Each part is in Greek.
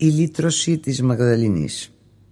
Η λύτρωση της Μαγδαληνής.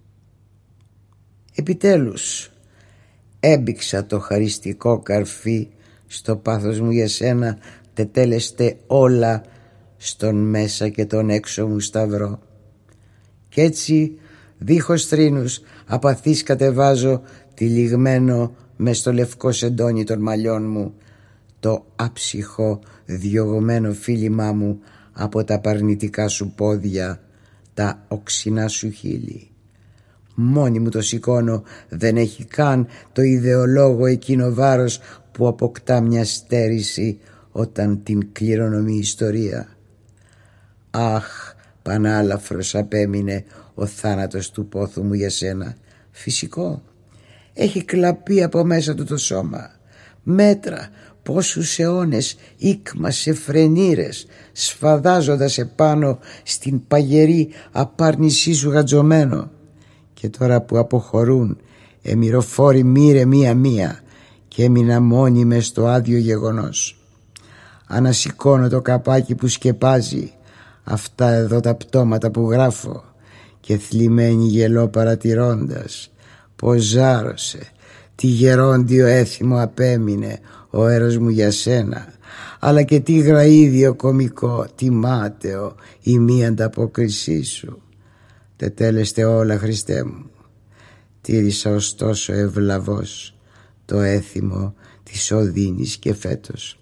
Επιτέλους έμπηξα το χαριστικό καρφί στο πάθος μου για σένα, τετέλεστε όλα στον μέσα και τον έξω μου σταυρό. Κι έτσι δίχως θρήνους απαθής κατεβάζω τυλιγμένο μες στο λευκό σεντόνι των μαλλιών μου το άψυχο διωγωμένο φίλημά μου από τα παρνητικά σου πόδια, τα οξυνά σου χείλη. Μόνη μου το σηκώνω, δεν έχει καν το ιδεολόγο εκείνο βάρος που αποκτά μια στέρηση όταν την κληρονομεί η ιστορία. Αχ, πανάλαφρος απέμεινε ο θάνατος του πόθου μου για σένα. Φυσικό, έχει κλαπεί από μέσα του το σώμα. Μέτρα, πόσους αιώνες ήκμασε φρενήρες, σφαδάζοντας επάνω στην παγερή απάρνησή σου γατζωμένο. Και τώρα που αποχωρούν εμυροφόροι μοίρε μία-μία και έμεινα μόνη μες στο άδειο γεγονός. Ανασηκώνω το καπάκι που σκεπάζει αυτά εδώ τα πτώματα που γράφω και θλιμμένη γελώ παρατηρώντας πως ζάρωσε, τι γερόντιο έθιμο απέμεινε ο έρος μου για σένα, αλλά και τι γραΐδιο κωμικό, τι μάταιο η μη ανταπόκρισή σου. Τετέλεστε όλα, Χριστέ μου. Τήρησα ωστόσο ευλαβώς το έθιμο της οδύνης και φέτος.